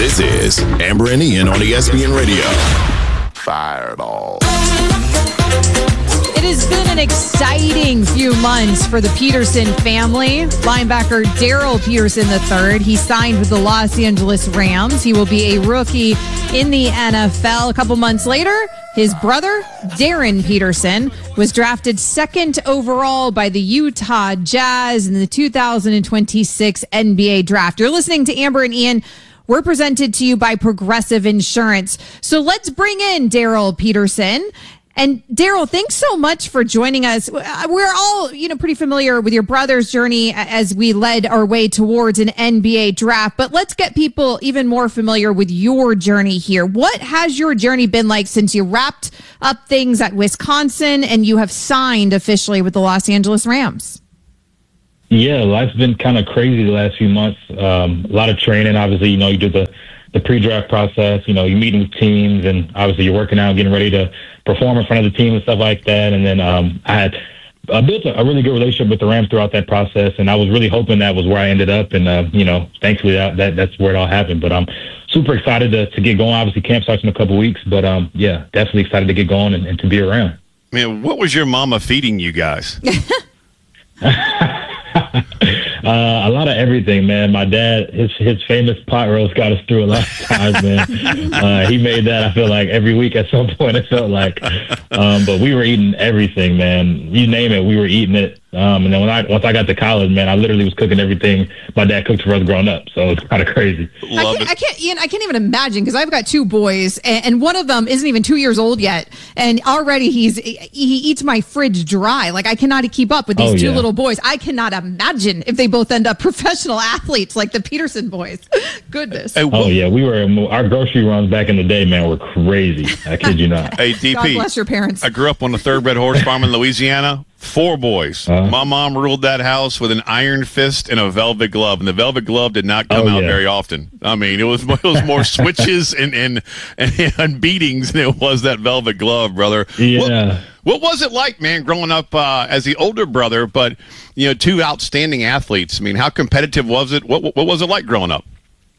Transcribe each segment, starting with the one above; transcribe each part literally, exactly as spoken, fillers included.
This is Amber and Ian on E S P N Radio. Fireball. It has been an exciting few months for the Peterson family. Linebacker Daryl Peterson the third. He signed with the Los Angeles Rams. He will be a rookie in the N F L. A couple months later, his brother, Darren Peterson, was drafted second overall by the Utah Jazz in the two thousand twenty-six N B A draft. You're listening to Amber and Ian. We're presented to you by Progressive Insurance. So let's bring in Daryl Peterson. And Daryl, thanks so much for joining us. We're all, you know, pretty familiar with your brother's journey as we led our way towards an N B A draft. But let's get people even more familiar with your journey here. What has your journey been like since you wrapped up things at Wisconsin and you have signed officially with the Los Angeles Rams? Yeah, life's been kind of crazy the last few months. Um, a lot of training. Obviously, you know, you do the the pre-draft process, you know, you're meeting with teams and obviously you're working out, getting ready to perform in front of the team and stuff like that. And then um, I had uh, built a, a really good relationship with the Rams throughout that process. And I was really hoping that was where I ended up. And, uh, you know, thankfully that, that that's where it all happened. But I'm super excited to, to get going. Obviously camp starts in a couple weeks, but um, yeah, definitely excited to get going and, and to be around. Man, what was your mama feeding you guys? Uh, a lot of everything, man. My dad, his his famous pot roast got us through a lot of times, man. Uh, he made that, I feel like, every week at some point, it felt like. Um, but we were eating everything, man. You name it, we were eating it. Um, and then when I once I got to college, man, I literally was cooking everything my dad cooked for us growing up. So it's kind of crazy. Love I, can't, it. I can't, Ian, I can't even imagine because I've got two boys, and, and one of them isn't even two years old yet, and already he's he eats my fridge dry. Like I cannot keep up with these oh, two yeah. little boys. I cannot imagine if they both end up professional athletes like the Peterson boys. Goodness. Hey, oh yeah, we were our grocery runs back in the day, man, were crazy. I kid you not. Hey, D P. God bless your parents. I grew up on the Thoroughbred Horse Farm in Louisiana. Four boys. Uh-huh. My mom ruled that house with an iron fist and a velvet glove, and the velvet glove did not come oh, out yeah. very often. I mean, it was it was more switches and, and and and beatings than it was that velvet glove, brother. Yeah. What, what was it like, man, growing up uh, as the older brother, but you know, two outstanding athletes? I mean, how competitive was it? What what, what was it like growing up?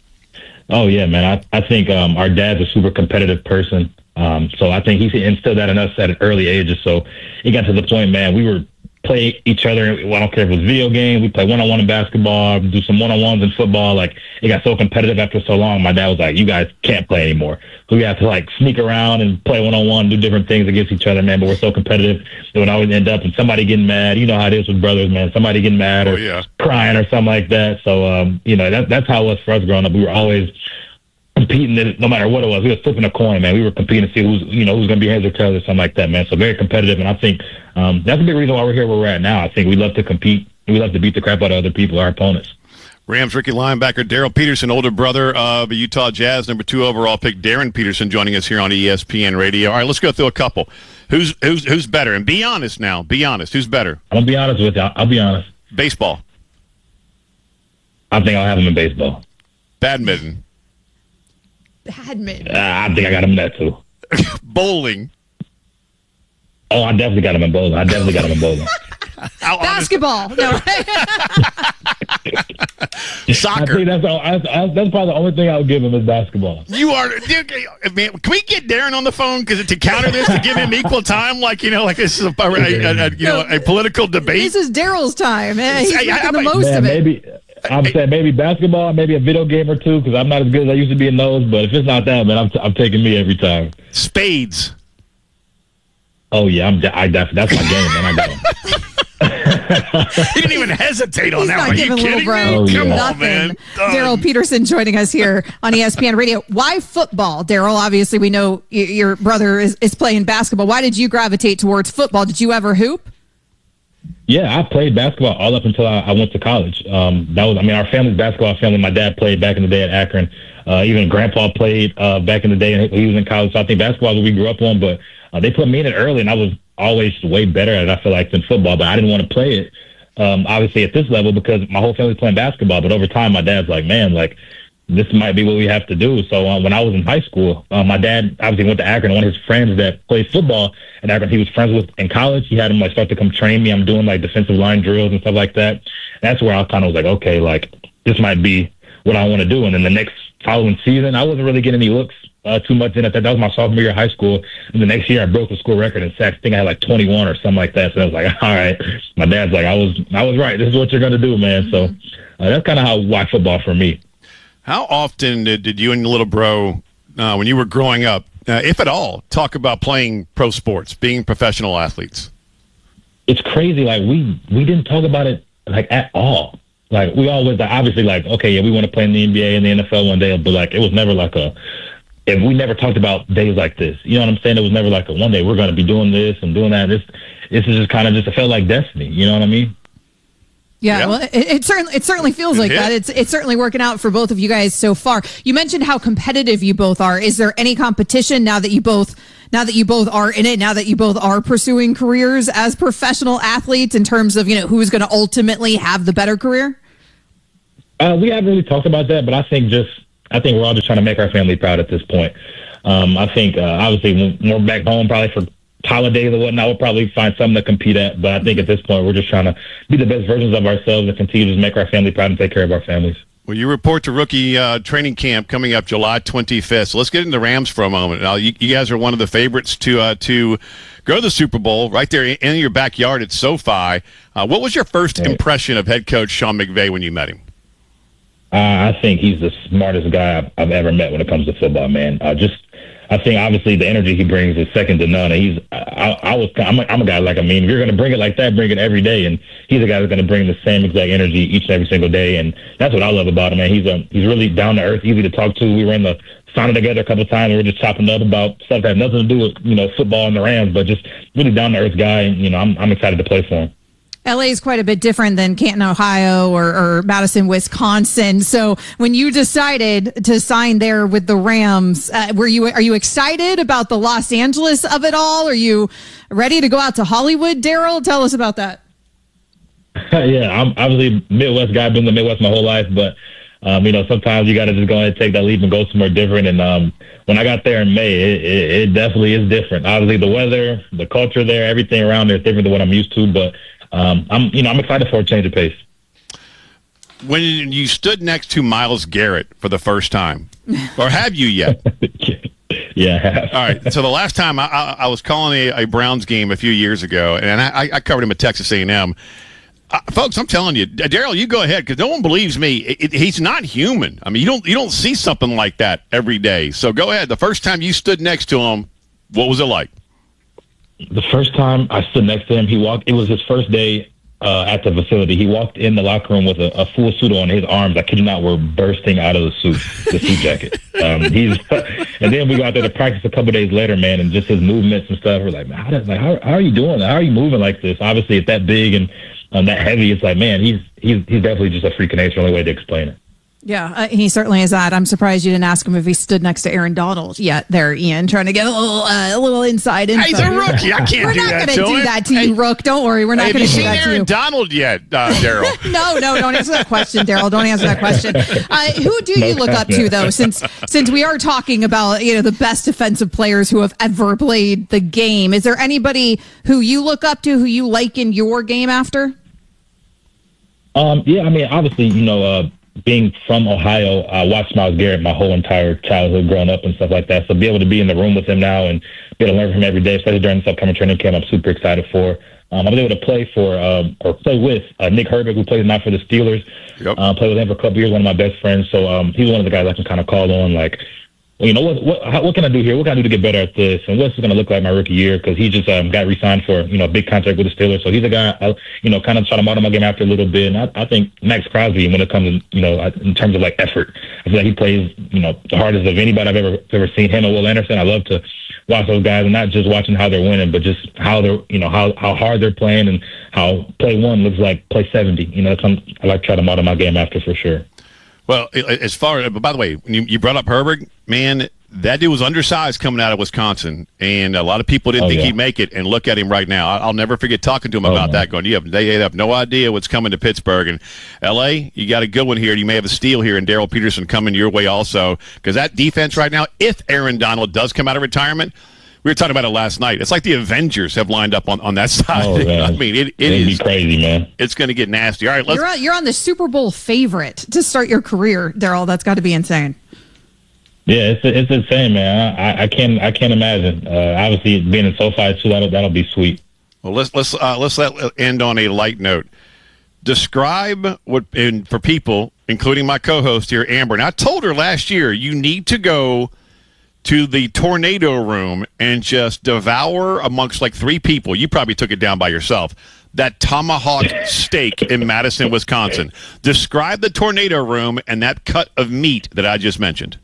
Oh yeah, man. I I think um, our dad's a super competitive person. Um, so I think he instilled that in us at an early age. So it got to the point, man, we were play each other. Well, I don't care if it was video game. We play one-on-one in basketball, do some one-on-ones in football. Like it got so competitive after so long. My dad was like, you guys can't play anymore. So we have to like sneak around and play one-on-one, do different things against each other, man. But we're so competitive that when I would end up and somebody getting mad, you know how it is with brothers, man, somebody getting mad or oh, yeah. crying or something like that. So, um, you know, that, that's how it was for us growing up. We were always competing, no matter what it was. We were flipping a coin, man. We were competing to see who's, you know, who's going to be heads or tails or something like that, man. So very competitive, and I think um, that's a big reason why we're here where we're at now. I think we love to compete. We love to beat the crap out of other people, our opponents. Rams rookie linebacker Daryl Peterson, older brother of the Utah Jazz, number two overall pick Darren Peterson, joining us here on E S P N Radio. All right, let's go through a couple. Who's who's who's better? And be honest now. Be honest. Who's better? I'm gonna be honest with you. I'll, I'll be honest. Baseball. I think I'll have him in baseball. Badminton. Badminton. Uh, I think I got him in that too. Bowling. Oh, I definitely got him in bowling. I definitely got him in bowling. Basketball. No. Soccer. I think that's, all, I, I, that's probably the only thing I'll give him is basketball. You are, dude, man. Can we get Darren on the phone because to counter this to give him equal time, like you know, like this is a, a, a, a you know a political debate. This is Daryl's time. Man. He's Hey, making how the about- most Man, of it. maybe I'm saying maybe basketball, maybe a video game or two, because I'm not as good as I used to be in those. But if it's not that, man, I'm, t- I'm taking me every time. Spades. Oh yeah, I'm. De- I definitely that's my game, man. I got him. He didn't even hesitate on He's that not one. Are you giving kidding little me? bro Oh, yeah. Come on, nothing. man. Daryl Peterson joining us here on E S P N Radio. Why football, Daryl? Obviously, we know y- your brother is, is playing basketball. Why did you gravitate towards football? Did you ever hoop? Yeah, I played basketball all up until I, I went to college. Um, that was, I mean, our family's basketball family. My dad played back in the day at Akron. Uh, even Grandpa played uh, back in the day, and he was in college. So I think basketball is what we grew up on. But uh, they put me in it early, and I was always way better at it, I feel like, than football. But I didn't want to play it, um, obviously, at this level because my whole family's playing basketball. But over time, my dad's like, man, like, this might be what we have to do. So uh, when I was in high school, uh, my dad obviously went to Akron. One of his friends that played football in Akron, he was friends with in college. He had him like start to come train me. I'm doing like defensive line drills and stuff like that. That's where I kind of was like, okay, like this might be what I want to do. And then the next following season, I wasn't really getting any looks uh, too much in it. That was my sophomore year of high school. And the next year, I broke the school record in sacks. I think I had like twenty-one or something like that. So I was like, all right. My dad's like, I was, I was right. This is what you're going to do, man. So uh, that's kind of how I watch football for me. How often did, did you and your little bro, uh, when you were growing up, uh, if at all, talk about playing pro sports, being professional athletes? It's crazy. Like we we didn't talk about it like at all. Like we always like, obviously like, okay, yeah, we want to play in the N B A and the N F L one day, but like it was never like a. If we never talked about days like this, you know what I'm saying? It was never like a one day we're going to be doing this and doing that. This this is just kind of just it felt like destiny. You know what I mean? Yeah, Yeah. well, it, it certainly it certainly feels like Yeah. that. It's it's certainly working out for both of you guys so far. You mentioned how competitive you both are. Is there any competition now that you both now that you both are in it? Now that you both are pursuing careers as professional athletes, in terms of, you know, who's going to ultimately have the better career? Uh, we haven't really talked about that, but I think just I think we're all just trying to make our family proud at this point. Um, I think uh, obviously when we're back home, probably for holidays or whatnot, we'll probably find something to compete at. But I think at this point, we're just trying to be the best versions of ourselves and continue to just make our family proud and take care of our families. Well, you report to rookie uh, training camp coming up July twenty-fifth. So let's get into the Rams for a moment. Now, you, you guys are one of the favorites to uh, to go to the Super Bowl right there in your backyard at SoFi. Uh, what was your first Right. impression of head coach Sean McVay when you met him? Uh, I think he's the smartest guy I've, I've ever met when it comes to football, man. Uh, just, I think obviously the energy he brings is second to none. And he's, I, I was, I'm a, I'm a guy like, I mean, if you're going to bring it like that, bring it every day. And he's a guy that's going to bring the same exact energy each and every single day. And that's what I love about him, man. He's a, he's really down to earth, easy to talk to. We were in the sauna together a couple of times. We were just chopping up about stuff that had nothing to do with, you know, football and the Rams, but just really down to earth guy. And, you know, I'm, I'm excited to play for him. L A is quite a bit different than Canton, Ohio, or, or Madison, Wisconsin. So when you decided to sign there with the Rams, uh, were you are you excited about the Los Angeles of it all? Are you ready to go out to Hollywood, Daryl? Tell us about that. Yeah, I'm obviously a Midwest guy. Been in the Midwest my whole life, but um, you know, sometimes you got to just go ahead and take that leap and go somewhere different. And um, when I got there in May, it, it, it definitely is different. Obviously, the weather, the culture there, everything around there is different than what I'm used to. But um, I'm, you know, I'm excited for a change of pace. When you stood next to Myles Garrett for the first time, or have you yet? Yeah, I have. All right. So the last time I, I, I was calling a, a Browns game a few years ago, and I, I covered him at Texas A and M. Uh, folks, I'm telling you, Daryl, you go ahead because no one believes me. It, it, he's not human. I mean, you don't you don't see something like that every day. So go ahead. The first time you stood next to him, what was it like? The first time I stood next to him, he walked. It was his first day uh, at the facility. He walked in the locker room with a, a full suit on. His arms, I kid you not, were bursting out of the suit, the suit jacket. Um, he's, and then we got there to practice a couple days later, man, and just his movements and stuff. We're like, man, how, does, like, how, how are you doing that? How are you moving like this? Obviously, it's that big and um, that heavy. It's like, man, he's he's he's definitely just a freak of nature. Only way to explain it. Yeah, uh, he certainly is that. I'm surprised you didn't ask him if he stood next to Aaron Donald yet there, Ian, trying to get a little uh, a little inside info. He's a rookie. I can't We're do not that going to to do him. that to Hey, you, Rook. Don't worry. We're not Have going you to do seen that to Aaron you. Donald yet, uh, Daryl? No, no, don't answer that question, Daryl. Don't answer that question. Uh, who do you look up to, though, since since we are talking about, you know, the best defensive players who have ever played the game? Is there anybody who you look up to, who you like in your game after? Um, yeah, I mean, obviously, you know, uh, being from Ohio, I watched Myles Garrett my whole entire childhood growing up and stuff like that. So be able to be in the room with him now and be able to learn from him every day, especially during this upcoming training camp, I'm super excited for. Um, I was able to play for um, or play with uh, Nick Herbig, who plays now for the Steelers. Yep. Uh, played with him for a couple years, one of my best friends. So um, he's one of the guys I can kind of call on, like, well, you know, what what, how, what can I do here? What can I do to get better at this? And what's it going to look like my rookie year? Because he just um, got re-signed for, you know, a big contract with the Steelers. So he's a guy, I, you know, kind of try to model my game after a little bit. And I, I think Max Crosby, when it comes to, you know, in terms of, like, effort, I feel like he plays, you know, the hardest of anybody I've ever ever seen. Him and Will Anderson, I love to watch those guys, and not just watching how they're winning, but just how they're, you know, how, how hard they're playing and how play one looks like play seventy. You know, that's something I like to try to model my game after for sure. Well, as far as, by the way, when you, you brought up Herbig, man, that dude was undersized coming out of Wisconsin, and a lot of people didn't Oh, think yeah. he'd make it. And look at him right now. I- I'll never forget talking to him Oh, about man. that. Going, you have they have no idea what's coming to Pittsburgh and L A. You got a good one here. You may have a steal here, and Daryl Peterson coming your way also, because that defense right now, if Aaron Donald does come out of retirement. We were talking about it last night. It's like the Avengers have lined up on, on that side. Oh, man. I mean, it, it It'd is be crazy, man. It's going to get nasty. All right, let's. You're on, you're on the Super Bowl favorite to start your career, Daryl. That's got to be insane. Yeah, it's it's insane, man. I, I can't I can't imagine. Uh, obviously, being in SoFi too, that'll that'll be sweet. Well, let's let's uh, let's let end on a light note. Describe what, and for people, including my co-host here, Amber. And I told her last year, you need to go to the tornado room and just devour amongst like three people. You probably took it down by yourself. That tomahawk steak in Madison, Wisconsin. Describe the tornado room and that cut of meat that I just mentioned.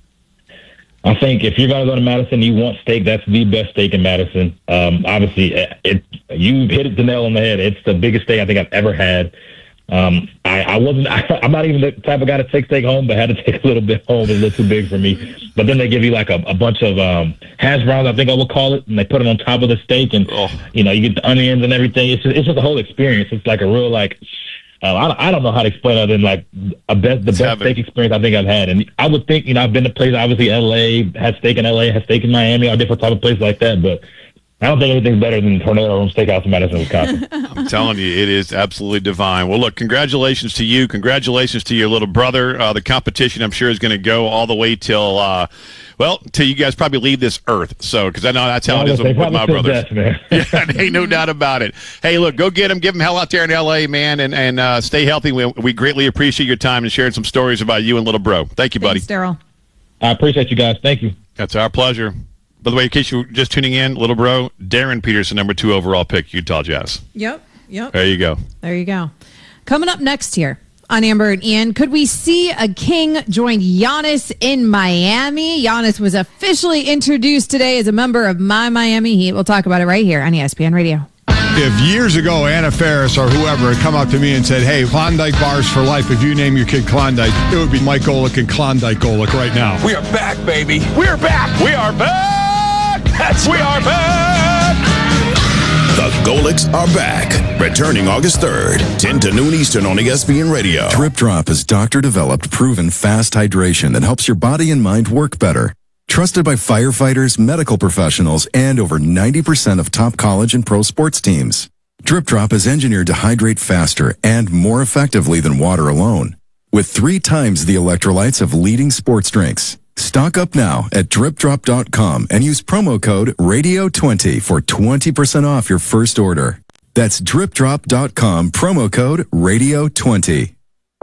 I think if you're going to go to Madison, you want steak. That's the best steak in Madison. Um, obviously, it, it you hit it the nail on the head. It's the biggest steak I think I've ever had. Um, I, I wasn't. I, I'm not even the type of guy to take steak home, but had to take a little bit home. It was a little too big for me. But then they give you like a, a bunch of um, hash browns, I think I would call it, and they put it on top of the steak, and oh. you know you get the onions and everything. It's just, it's just a whole experience. It's like a real like. Uh, I, I don't know how to explain it other than like a best, the Let's best steak experience I think I've had. And I would think, you know, I've been to places, obviously L A, had steak in L A, had steak in Miami, or different type of places like that. But I don't think anything's better than Tornado Room Steakhouse in Madison, Wisconsin. I'm telling you, it is absolutely divine. Well, look, congratulations to you. Congratulations to your little brother. Uh, the competition, I'm sure, is going to go all the way till, uh, well, till you guys probably leave this earth. So, because I know that's how no, it is with, with my brothers. Death, man. Yeah, ain't no doubt about it. Hey, look, go get him. Give him hell out there in L A, man, and, and uh, stay healthy. We, we greatly appreciate your time and sharing some stories about you and little bro. Thank you, buddy. Thanks, Daryl. I appreciate you guys. Thank you. That's our pleasure. By the way, in case you're just tuning in, little bro, Darren Peterson, number two overall pick, Utah Jazz. Yep, yep. There you go. There you go. Coming up next here on Amber and Ian, could we see a king join Giannis in Miami? Giannis was officially introduced today as a member of My Miami Heat. We'll talk about it right here on E S P N Radio. If years ago Anna Faris or whoever had come up to me and said, hey, Klondike bars for life, if you name your kid Klondike, it would be Mike Golick and Klondike Golick right now. We are back, baby. We're back. We are back. That's we are back. The Golicks are back. Returning August third, ten to noon Eastern on E S P N Radio. Drip Drop is doctor-developed, proven fast hydration that helps your body and mind work better. Trusted by firefighters, medical professionals, and over ninety percent of top college and pro sports teams. Drip Drop is engineered to hydrate faster and more effectively than water alone, with three times the electrolytes of leading sports drinks. Stock up now at drip drop dot com and use promo code radio twenty for twenty percent off your first order. That's drip drop dot com, promo code radio twenty.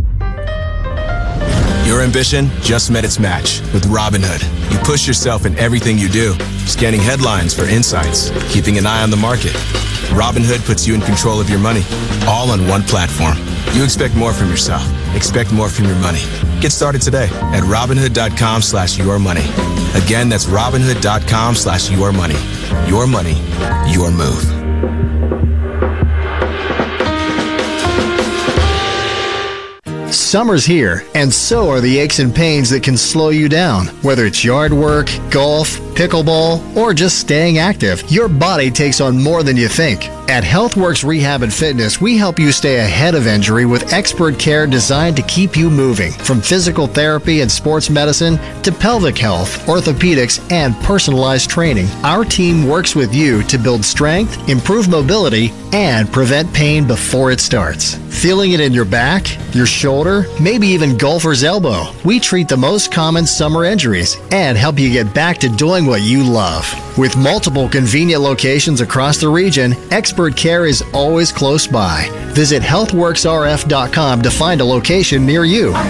Your ambition just met its match with Robinhood. You push yourself in everything you do, scanning headlines for insights, keeping an eye on the market. Robinhood puts you in control of your money, all on one platform. You expect more from yourself. Expect more from your money. Get started today at Robinhood dot com slash your money. Again, that's Robinhood dot com slash your money. Your money, your move. Summer's here, and so are the aches and pains that can slow you down. Whether it's yard work, golf, pickleball, or just staying active, your body takes on more than you think. At HealthWorks Rehab and Fitness, we help you stay ahead of injury with expert care designed to keep you moving. From physical therapy and sports medicine to pelvic health, orthopedics, and personalized training, our team works with you to build strength, improve mobility, and prevent pain before it starts. Feeling it in your back, your shoulder, maybe even golfer's elbow? We treat the most common summer injuries and help you get back to doing what you love. With multiple convenient locations across the region, expert care is always close by. Visit health works r f dot com to find a location near you.